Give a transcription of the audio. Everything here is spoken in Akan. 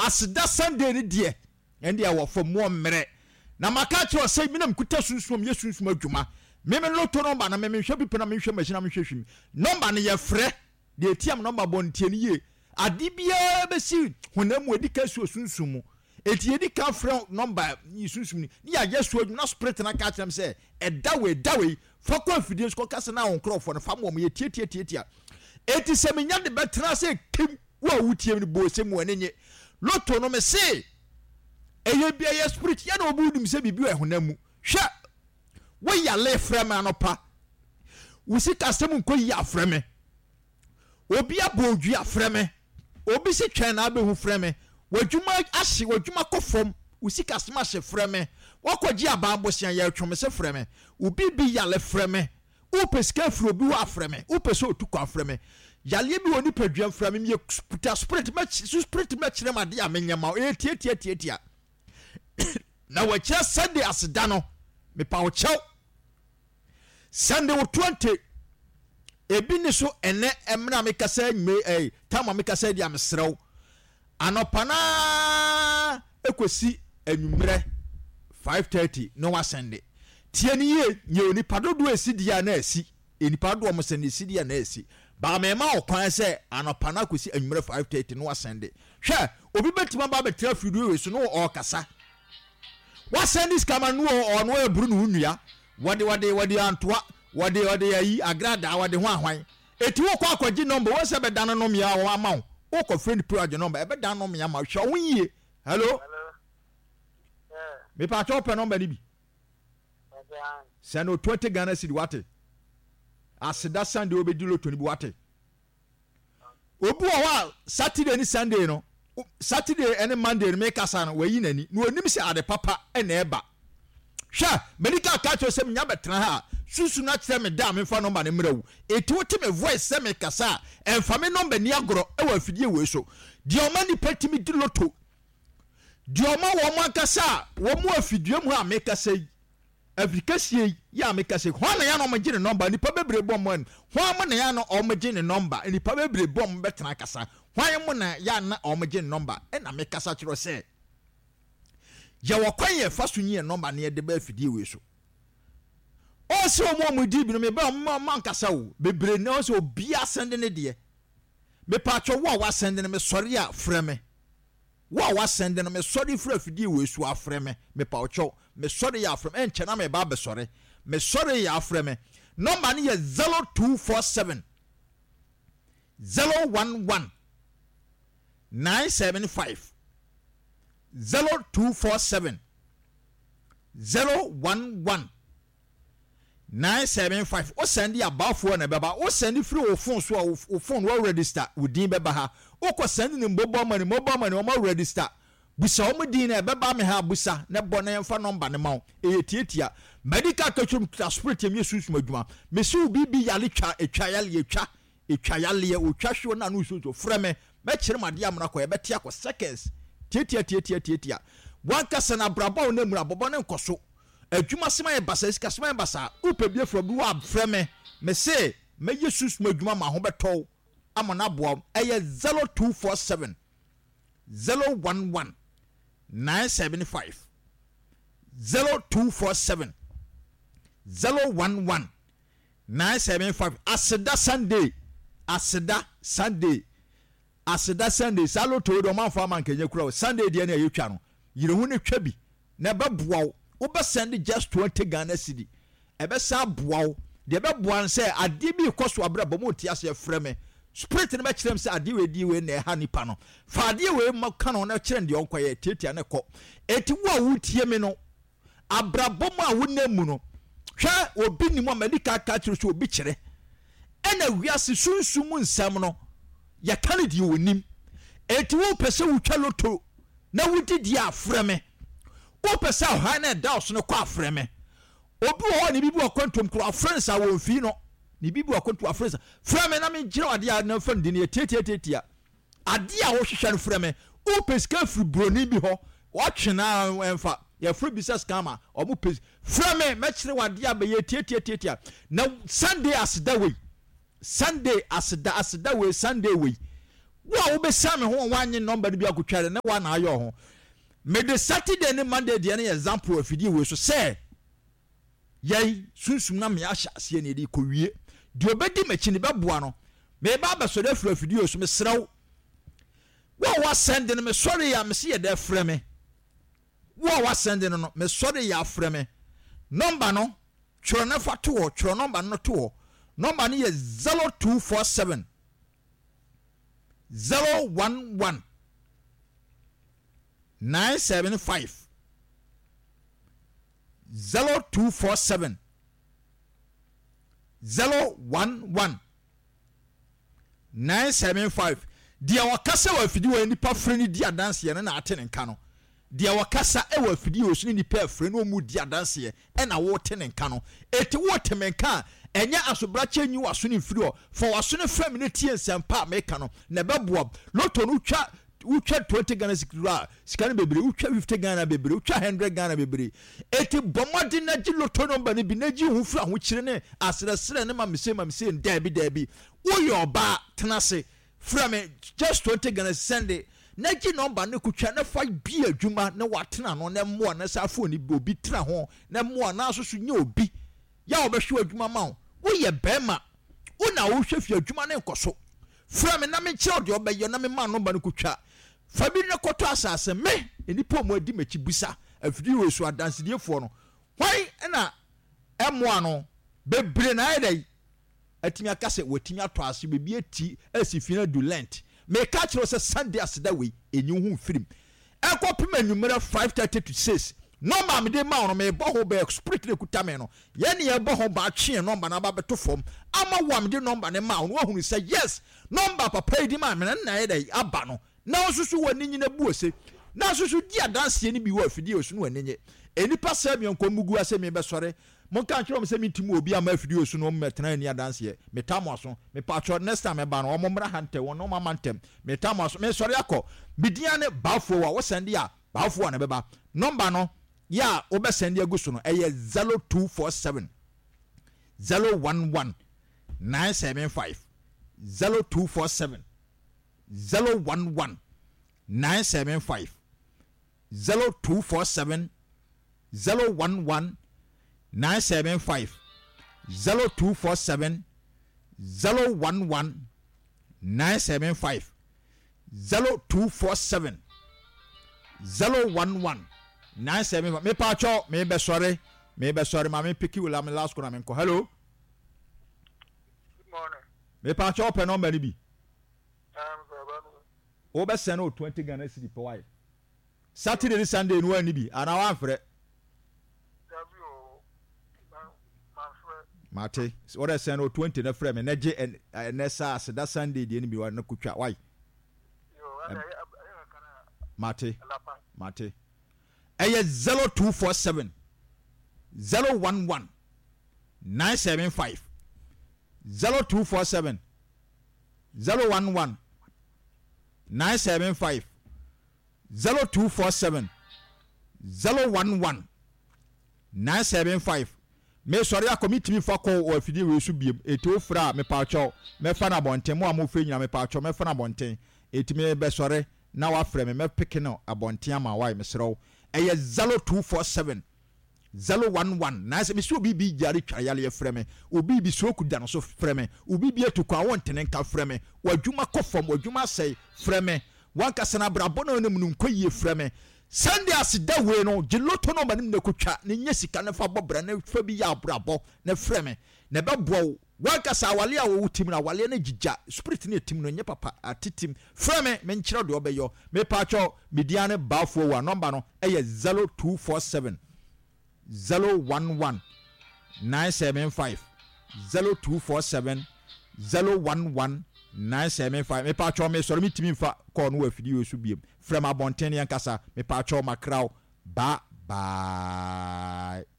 aseda Sunday ni de and dia wo for more mere na maka kire say minam kuta sunsun ye sunsun adwuma me loto number na me hwe bi na me hwe machine na me hwe number ne ye frɛ de etiam number bon tie ni ye ade bia be si honam edi ka su sunsun mu eti edi ka frɛ number ni sunsun ni ya yesu adwuma na spirit na ka kire say da we fa kwa fidie so ka se na on crofo no fa mo ye tie eti se me nya de betra say kim wa wutie ni bo se mu anenye loto no me say eye bia ye spirit ya na obudim se bibi wa honam mu hwe wo ya le frɛ me anopa wo si kasem nko yi afrɛ me obi abodwu afrɛ me obi si twɛn na abehu frɛ me wadwuma ahye wadwuma kɔfom wo si kasem ahye frɛ me wakɔgye ababosian ya twom se frɛ me obi bi ya le frɛ me wo pesika fro obi wa frɛ me wo pese otukɔ afrɛ me yale bi woni padua frɛ me me puta spirit match spirit match na de amenyama tie na wo kyerɛ Sunday aseda no me pa wo kyɛw Sunday wo 20 ebi ni so ene emra me kasa me tama me kasa dia mesrew anopana ekosi anwumre 5:30 no wa Sunday tie ni ye nye onipa dodo esi dia na asi enipa do mo sene esi dia na asi ba me ma okwan se anopana kosi anwumre 5:30 no wa Sunday hwe obi betima ba betra fidu we so no o kasa wa Sunday skama no o no eburu no nnua wade antoa wade ayi agrada wade ho ahwan eti wo kwa akwaji number wo se be dan no mia wo ama wo ko friend project number e be dan no mia ma hwa wo yie hello me pa cho pe number ni bi send 20 Ghana cedi wate aseda Sunday obedi loto ni bi wate obu wa Saturday ni Sunday no Saturday and Monday me kasa no wayi nani no onim se ade papa e na eba hwa medical catch say me nya betra ha susu na kire me da me fa number ne mrawu eti wote me voice say me kasa emfa me number ni agoro e wa fidie we so di o mani patimi di loto di o ma wo mo kasa wo mo afidie mu ha me kasa application ya me kasa ho na ya no magine number ni pa bebre bom man ho mo na ya no o magine number ni pa bebre bom betra kasa ho ya mo na ya na o magine number e na me kasa kiro say ya wakwan ye fa so nyi number na ye de ba afidie we so o se o mo di bi no me ba man kasa wo bebre na o se obi asende ne de me pa cho wo wa sende ne me sori a frɛ me wo sende ne me sori fra afidie we so afrɛ me pa cho me sori ya afrɛ me enche na me ba be sori me sori ya afrɛ me number ne ye 0247 011 975 0247 011 975 o send ya bafo na beba o send free o phone so o phone wo register within beba ha o ko send ni mobile money o ma register busa o mudin na beba me ha busa na bo na yemfa number ne ma e tietia medical coachum transport em yesu adwuma me se bibi yale twa etwa yale o twa hwo na no so frɛ me kire made amra ko e betia ko seconds tietia wankasa na braba o na mura bobo ne nkoso adwuma sema e basa sika sema e basa upebie from bi wa frɛ me se me yesus adwuma ma ho beto amona boa eye 0247 011 975 0247 011 975 aseda Sunday salo to do man fa man kenye kura Sunday dia na yetwa no yire hu ne twa bi na beboa wo be send just 20 Ghana cedi e be sa boa de be boa say ade bi koso abra bo mo ti ase frɛ me spirit ne be kyerem say ade we di we na ha nipa no fa ade we ma ka no na kyerem de onkoye tietia ne kɔ eti wo a wutie me no abra bo mo a wo na mu no hwɛ obi ni mo medical catch so obi kyerɛ ena wiase sunsun mu nsam no ya kanidi wonim eti wo pese wutwa loto na wudidi afrɛ me wo pese ha na da so no kɔ afrɛ me obi wo ni bibi akontom kro friends a won fi no ni bibi akontom friends frɛ me na me gire ade a na fa ndi ne tietia ade a wo hwehwɛ no frɛ me wo pese ka fri broni bi ho wo twena emfa ya free business scammer o mo pese frɛ me kyerɛ wade a be ye tietia na Sunday asida we Sunday asida we Sunday we wo be sam ho wanye number bi akotware na wa na ayo ho me de Saturday and Monday de na example afidie we so say yai sunsum na me ahya ase ne de kowie de obedi machi ne beboa no me ba ba so de fru afidie so me srew wa send no me sorry ya me se ye de frɛ me wa send no me sorry ya frɛ me number no tworo na fa to tworo number no to number no ye 0247 011 975 0247 011 975 dia wakasa wa fidi wa nipa freni dia dance ye na ate ne nka no dia wakasa e wa fidi o suni nipa freni o mu dia dance ye e na wo te ne nka no eti wo te menka enya asobrache nyi wa suni firi o for wa suni frem ne tie nsempa meka no na beboa loto no twa 20 Ghana sikira sikani bebre utwa 50 Ghana bebre utwa 100 Ghana bebre eti bomadi na ji loto number ne bi na ji hu fira ho kire ne asresre ne ma mese dabi wo yo ba tenase fra me just 20 Ghana send na ji number ne kutwa na fa bi adwuma na watena no na mo na sa fo ni obi tra ho na mo na asoso nya obi ya obehwe adwuma ma wo ye bema wo na wo hwe fi adwuma ne nkoso fra me na me kire ode obeyo na me ma number ne kutwa fabi ne koto asase me enipo mo adi machi busa afidi we so adansedefo no hwan na emo ano bebre na ayedai atimi akase watimi ato ase bebi ati asifina du lent me ka kiro se Sunday aseda we enyi hu film ekopim anumere 5:30 to 6 no ma me de ma no me bo ho be spirit le kuta me no ye ne ye bo ho ba twe number na ba beto fom ama wa me de number ne ma no hu say yes number papa di ma me na ayedai aba no na osusu wani nyina buose na osusu dia dance ni bi wa afidie osu no anenye enipa samion komugu ase me be sore mon kan kiro me se mitimu obi ama afidie osu no metena ni dance ye metamo aso me patro next time me ba no omomra hante wono mama ntem metamo aso me sore akọ bidia ne bafo wa wo sende a bafo na beba number no ya obe sende aguso no eye 0247 011 975 0247 011 975 0247 011 975 0247 011 975 0247 011 975 me pacho me be sorry ma me piki wala me last kona me ko hello good morning me pacho pe number ni bi o be send o 20 Ghana cedi per why Saturday and Sunday no ani bi ana wan frɛ mate o de send o 20 na frɛ me na je na sa da Sunday de ni bi wa na kutwa why mate eye 0247 011 975 0247 011 975 0247 011 975 me sorry a committee for call or fidi we su biem eto fra me pacho me fa na bonten mo amofre nyina me pacho me fa na bonten etime be sorry na wa frɛ me pick no abonten ama why me srew eye 0247 011 na se me so obi bi jare twayale frɛ me obi bi so okuda no so frɛ me obi bi etukwa wontene nka frɛ me wadwuma kɔfam wadwuma sɛi frɛ me wankasa na brabo no nem nkoyie frɛ me Sunday asida we no geloto no manim na kotwa ne nya sika ne fa bobra na fa bi ya brabo na frɛ me na bɛboa wankasa awale a wo tim na awale na gigya spirit ne tim no nya papa atitim frɛ me me nkyerɛ de obɛyɔ me pacho media ne bafo wa number no eye 0247 011 975 0247 011 975 me pacho me sorry me timi fa call no afidi osu biem from abonten yankasa me pacho makraw bye